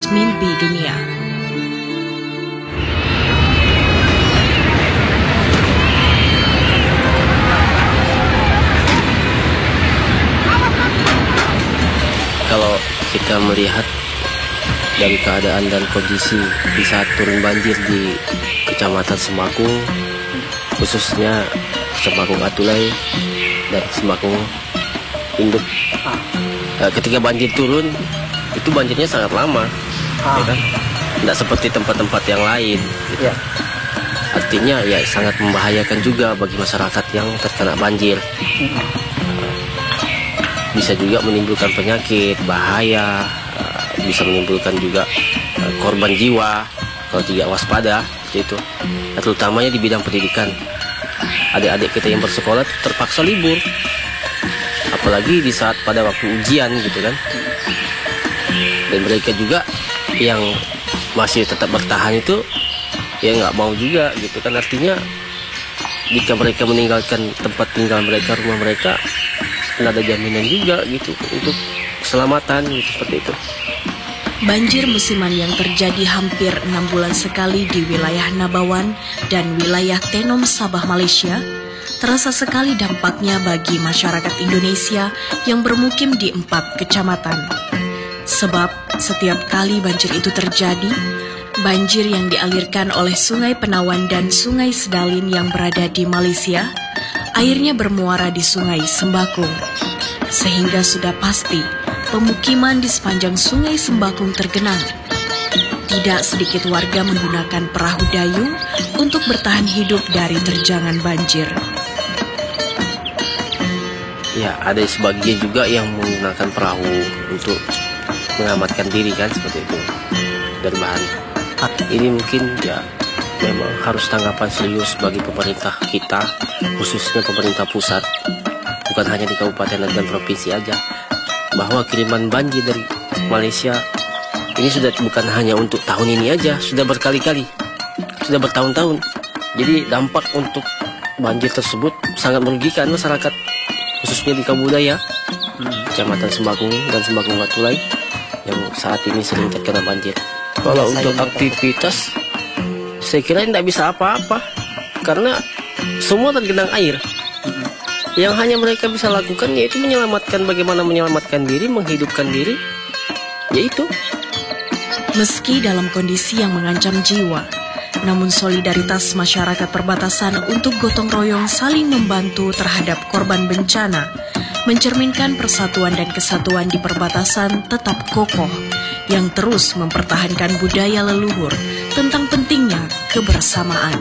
mimpi dunia. Kalau kita melihat dari keadaan dan kondisi di saat turun banjir di Kecamatan Semakung, khususnya Semakung Atulai dan Semakung Induk, ketika banjir turun itu banjirnya sangat lama, ya kan? Tidak seperti tempat-tempat yang lain, gitu. Ya. Artinya ya sangat membahayakan juga bagi masyarakat yang terkena banjir. Bisa juga menimbulkan penyakit, bahaya, bisa menimbulkan juga korban jiwa kalau tidak waspada, seperti itu. Nah, terutamanya di bidang pendidikan, adik-adik kita yang bersekolah terpaksa libur, apalagi di saat pada waktu ujian, gitu kan. Dan mereka juga yang masih tetap bertahan itu ya nggak mau juga, gitu kan. Artinya jika mereka meninggalkan tempat tinggal mereka, rumah mereka, tidak ada jaminan juga gitu untuk keselamatan, gitu, seperti itu. Banjir musiman yang terjadi hampir 6 bulan sekali di wilayah Nabawan dan wilayah Tenom, Sabah, Malaysia, terasa sekali dampaknya bagi masyarakat Indonesia yang bermukim di 4 kecamatan. Sebab setiap kali banjir itu terjadi, banjir yang dialirkan oleh Sungai Penawan dan Sungai Sedalin yang berada di Malaysia, airnya bermuara di Sungai Sembakung. Sehingga sudah pasti pemukiman di sepanjang Sungai Sembakung tergenang. Tidak sedikit warga menggunakan perahu dayung untuk bertahan hidup dari terjangan banjir. Ya, ada sebagian juga yang menggunakan perahu untuk mengamankan diri, kan, seperti itu, dari bahan. Ini mungkin ya memang harus tanggapan serius bagi pemerintah kita, khususnya pemerintah pusat, bukan hanya di kabupaten dan provinsi aja, bahwa kiriman banjir dari Malaysia ini sudah bukan hanya untuk tahun ini aja, sudah berkali-kali, sudah bertahun-tahun. Jadi dampak untuk banjir tersebut sangat merugikan masyarakat, khususnya di kaum budaya, Kecamatan Sembakung dan Sembakung Atulai yang saat ini sering terkena banjir. Kalau untuk aktivitas, saya kira tidak bisa apa-apa, karena semua tergenang air. Yang hanya mereka bisa lakukan yaitu bagaimana menyelamatkan diri, menghidupkan diri, yaitu. Meski dalam kondisi yang mengancam jiwa, namun solidaritas masyarakat perbatasan untuk gotong royong saling membantu terhadap korban bencana mencerminkan persatuan dan kesatuan di perbatasan tetap kokoh, yang terus mempertahankan budaya leluhur tentang pentingnya kebersamaan.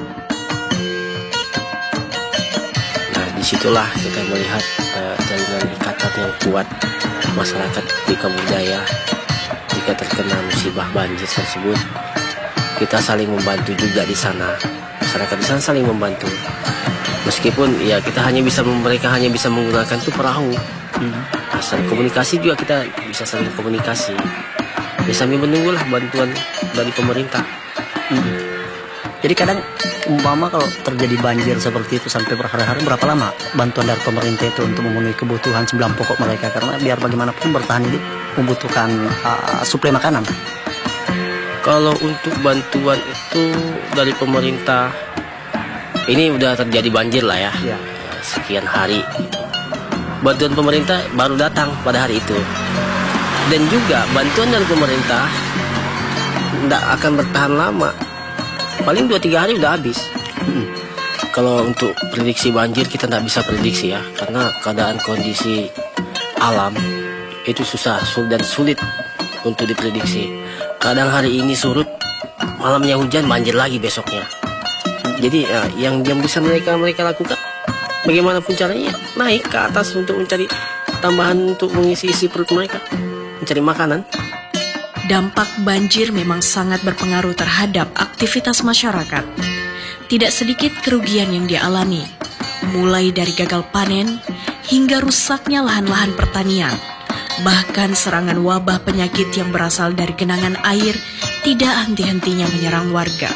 Disitulah kita melihat jaringan ikatan yang kuat masyarakat di kaum budaya. Jika terkena musibah banjir tersebut, kita saling membantu juga di sana. Masyarakat di sana saling membantu. Meskipun ya mereka hanya bisa menggunakan itu perahu. Asal komunikasi juga kita bisa saling komunikasi. Ya sambil menunggulah bantuan dari pemerintah. Jadi kadang umpama kalau terjadi banjir seperti itu sampai berhari-hari, berapa lama bantuan dari pemerintah itu untuk memenuhi kebutuhan 9 pokok mereka? Karena biar bagaimanapun bertahan hidup membutuhkan suplai makanan. Kalau untuk bantuan itu dari pemerintah, ini udah terjadi banjir lah ya, sekian hari. Bantuan pemerintah baru datang pada hari itu. Dan juga bantuan dari pemerintah tidak akan bertahan lama. Paling 2-3 hari udah habis. Kalau untuk prediksi banjir kita tidak bisa prediksi ya, karena keadaan kondisi alam itu susah dan sulit untuk diprediksi. Kadang hari ini surut, malamnya hujan, banjir lagi besoknya. Jadi yang bisa mereka lakukan, bagaimanapun caranya naik ke atas untuk mencari tambahan untuk mengisi perut mereka, mencari makanan. Dampak banjir memang sangat berpengaruh terhadap aktivitas masyarakat. Tidak sedikit kerugian yang dialami, mulai dari gagal panen hingga rusaknya lahan-lahan pertanian. Bahkan serangan wabah penyakit yang berasal dari genangan air tidak henti-hentinya menyerang warga.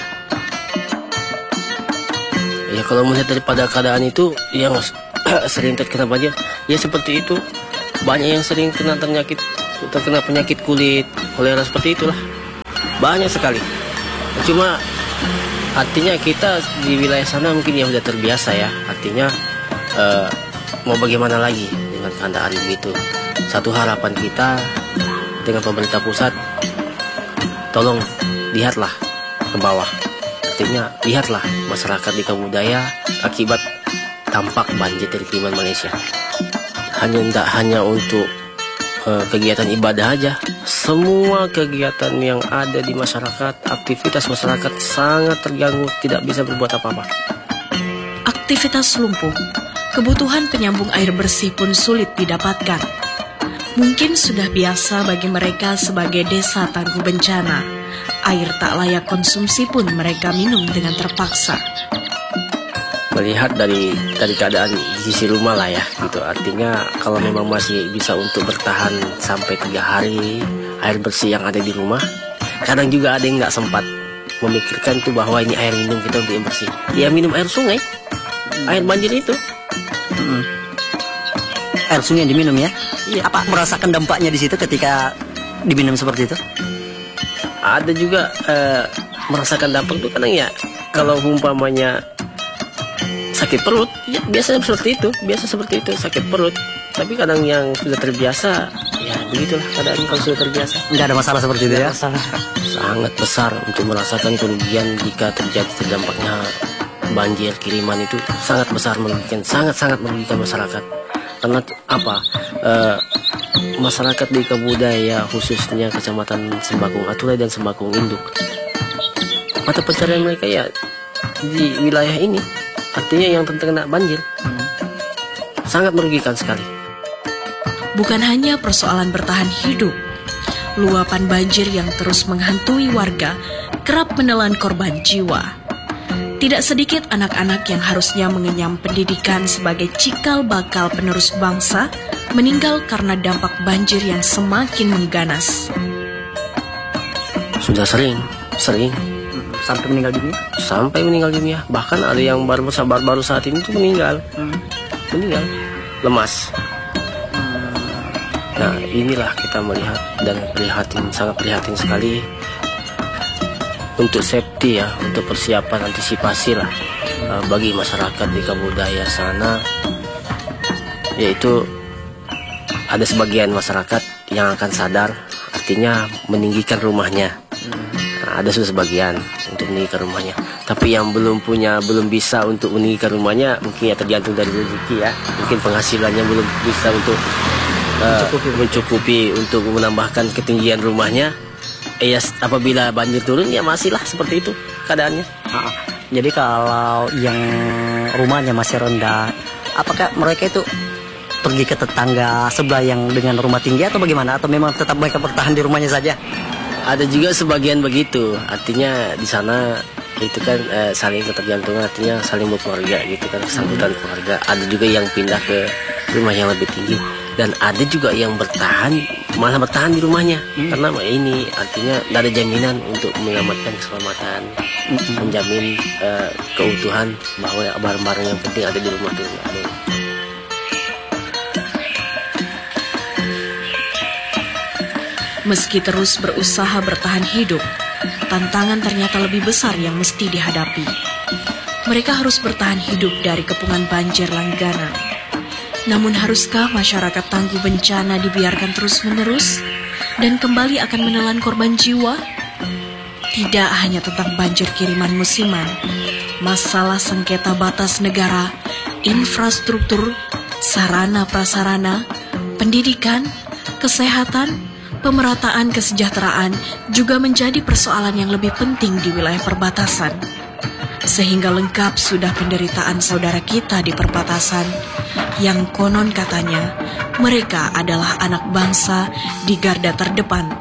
Ya kalau melihat daripada keadaan itu yang sering terkena banjir, ya seperti itu. Banyak yang sering terkena penyakit kulit, kolera, seperti itulah. banyak sekali. Cuma artinya kita di wilayah sana mungkin ya udah terbiasa ya. Artinya mau bagaimana lagi dengan keadaan begitu. Satu harapan kita dengan pemerintah pusat, tolong lihatlah ke bawah. Artinya lihatlah masyarakat di Kabudaya akibat dampak banjir dari Kiriman Malaysia. Tidak hanya untuk kegiatan ibadah aja, semua kegiatan yang ada di masyarakat, aktivitas masyarakat sangat terganggu, tidak bisa berbuat apa-apa. Aktivitas lumpuh, kebutuhan penyambung air bersih pun sulit didapatkan. Mungkin sudah biasa bagi mereka sebagai desa tangguh bencana. Air tak layak konsumsi pun mereka minum dengan terpaksa. Melihat dari keadaan di sisi rumah lah ya gitu, artinya kalau memang masih bisa untuk bertahan sampai 3 hari air bersih yang ada di rumah, kadang juga ada yang nggak sempat memikirkan tuh bahwa ini air minum kita untuk yang bersih, ya minum air sungai, air banjir itu. Air sungai yang diminum ya? Iya. Apa merasakan dampaknya di situ ketika diminum seperti itu? Ada juga merasakan dampak tuh kadang ya, kalau umpamanya sakit perut, ya biasa seperti itu, sakit perut. Tapi kadang yang sudah terbiasa, ya begitulah keadaan kalau sudah terbiasa. Nggak ada masalah seperti itu ya? Masalah sangat besar untuk merasakan kerugian jika terjadi terdampaknya banjir kiriman itu sangat besar, merugikan, sangat merugikan masyarakat. Karena apa? Masyarakat di Kabudaya khususnya Kecamatan Sembakung Atulai dan Sembakung Induk, mata pencarian mereka ya di wilayah ini. Artinya yang terkena banjir sangat merugikan sekali. Bukan hanya persoalan bertahan hidup, luapan banjir yang terus menghantui warga kerap menelan korban jiwa. Tidak sedikit anak-anak yang harusnya mengenyam pendidikan sebagai cikal bakal penerus bangsa meninggal karena dampak banjir yang semakin mengganas. Sudah sering Sampai meninggal dunia? Bahkan ada yang baru saat ini tuh meninggal lemas. Nah inilah kita melihat dan sangat prihatin sekali untuk safety ya, untuk persiapan antisipasi lah bagi masyarakat di Kabudaya sana, yaitu ada sebagian masyarakat yang akan sadar, artinya meninggikan rumahnya. Ada sebagian untuk meninggikan rumahnya, tapi yang belum bisa untuk meninggikan rumahnya, mungkin ya tergantung dari rezeki ya, mungkin penghasilannya belum bisa untuk mencukupi untuk menambahkan ketinggian rumahnya. Ya apabila banjir turun ya masihlah seperti itu keadaannya. Jadi kalau yang rumahnya masih rendah, apakah mereka itu pergi ke tetangga sebelah yang dengan rumah tinggi atau bagaimana, atau memang tetap mereka bertahan di rumahnya saja? Ada juga sebagian begitu, artinya di sana itu kan saling ketergantungan, artinya saling berkeluarga gitu kan, sambutan keluarga. Ada juga yang pindah ke rumah yang lebih tinggi, dan ada juga yang malah bertahan di rumahnya, karena ini artinya tidak ada jaminan untuk menyelamatkan keselamatan, menjamin keutuhan bahwa barang-barang yang penting ada di rumah itu ada. Meski terus berusaha bertahan hidup, tantangan ternyata lebih besar yang mesti dihadapi. Mereka harus bertahan hidup dari kepungan banjir langganan. Namun haruskah masyarakat tangguh bencana dibiarkan terus-menerus dan kembali akan menelan korban jiwa? Tidak hanya tentang banjir kiriman musiman, masalah sengketa batas negara, infrastruktur, sarana prasarana, pendidikan, kesehatan, pemerataan kesejahteraan juga menjadi persoalan yang lebih penting di wilayah perbatasan. Sehingga lengkap sudah penderitaan saudara kita di perbatasan yang konon katanya mereka adalah anak bangsa di garda terdepan